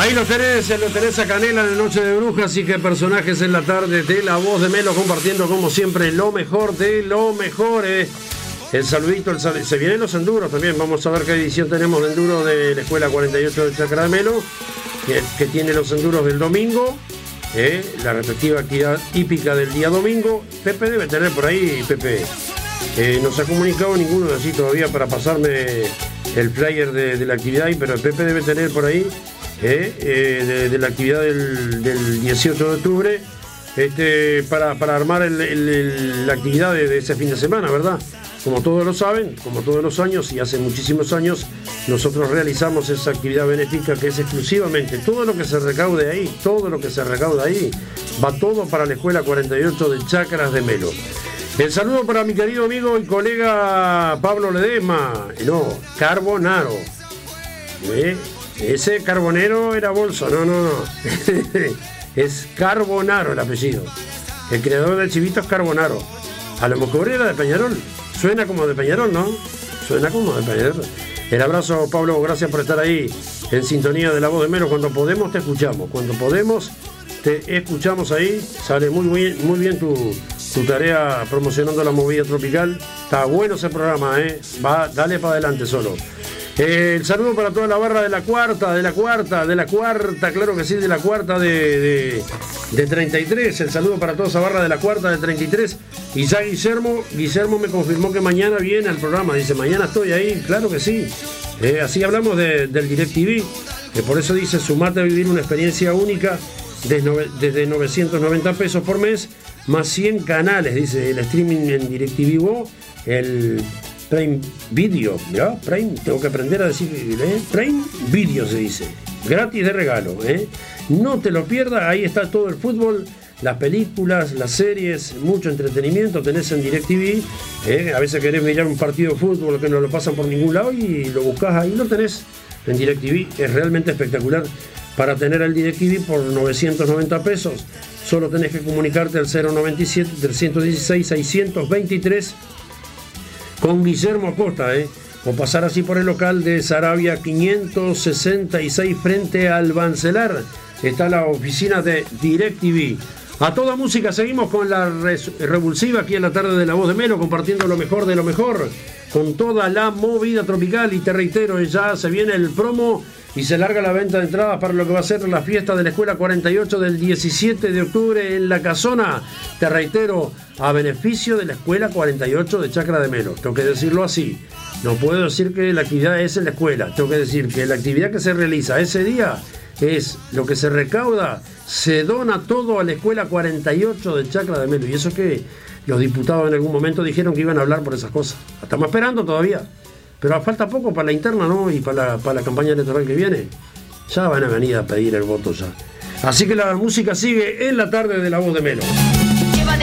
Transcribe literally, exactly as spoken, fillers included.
Ahí lo tenés, lo tenés a Canela de Noche de Brujas y que personajes en la tarde de La Voz de Melo compartiendo como siempre lo mejor de lo mejor. Eh. El saludito, el sal... se vienen los enduros también, vamos a ver qué edición tenemos de enduro de la Escuela cuarenta y ocho de Chacra de Melo, que, que tiene los enduros del domingo, eh, la respectiva actividad hípica del día domingo. Pepe debe tener por ahí, Pepe, eh, no se ha comunicado ninguno de así todavía para pasarme el flyer de, de la actividad, pero Pepe debe tener por ahí eh, eh, de, de la actividad del, del dieciocho de octubre, este, para, para armar el, el, el, la actividad de, de ese fin de semana, ¿verdad? Como todos lo saben, como todos los años y hace muchísimos años, nosotros realizamos esa actividad benéfica que es exclusivamente todo lo que se recaude ahí, todo lo que se recauda ahí, va todo para la Escuela cuarenta y ocho de Chacras de Melo. El saludo para mi querido amigo y colega Pablo Ledesma, no, Carbonaro. ¿Eh? Ese Carbonero era Bolso, no, no, no. Es Carbonaro el apellido. El creador del chivito es Carbonaro. A lo mejor era de Peñarol. Suena como de Peñarol, ¿no? Suena como de Peñarol. El abrazo, Pablo, gracias por estar ahí en sintonía de La Voz de Melo. Cuando podemos te escuchamos, cuando podemos te escuchamos ahí. Sale muy bien, muy bien tu, tu tarea promocionando la movida tropical. Está bueno ese programa, ¿eh? Va, dale para adelante solo. Eh, el saludo para toda la barra de la cuarta, de la cuarta, de la cuarta, claro que sí, de la cuarta de, de, de treinta y tres. El saludo para toda esa barra de la cuarta de treinta y tres. Y ya Guillermo, Guillermo me confirmó que mañana viene al programa. Dice, mañana estoy ahí, claro que sí. Eh, así hablamos de, del DirecTV, que por eso dice, sumate a vivir una experiencia única desde, desde novecientos noventa pesos por mes, más cien canales, dice, el streaming en DirecTV Go, el Prime Video, ¿ya? Prime, tengo que aprender a decir, ¿eh? Prime Video se dice, gratis de regalo, ¿eh? No te lo pierdas, ahí está todo el fútbol, las películas, las series, mucho entretenimiento tenés en DirecTV, ¿eh? A veces querés mirar un partido de fútbol que no lo pasan por ningún lado y lo buscás ahí, lo tenés en DirecTV, es realmente espectacular. Para tener el DirecTV por novecientos noventa pesos, solo tenés que comunicarte al cero noventa y siete, trescientos dieciséis, seiscientos veintitrés con Guillermo Acosta, ¿eh? O pasar así por el local de Saravia quinientos sesenta y seis frente al Bancelar. Está la oficina de DirecTV. A toda música seguimos con la revulsiva aquí en la tarde de La Voz de Melo, compartiendo lo mejor de lo mejor, con toda la movida tropical. Y te reitero, ya se viene el promo y se larga la venta de entradas para lo que va a ser la fiesta de la Escuela cuarenta y ocho del diecisiete de octubre en La Casona. Te reitero, a beneficio de la Escuela cuarenta y ocho de Chacra de Melo. Tengo que decirlo así. No puedo decir que la actividad es en la escuela. Tengo que decir que la actividad que se realiza ese día es lo que se recauda, se dona todo a la Escuela cuarenta y ocho de Chacra de Melo. Y eso que los diputados en algún momento dijeron que iban a hablar por esas cosas. Estamos esperando todavía. Pero falta poco para la interna, ¿no? Y para la, para la campaña electoral que viene. Ya van a venir a pedir el voto ya. Así que la música sigue en la tarde de La Voz de Melo.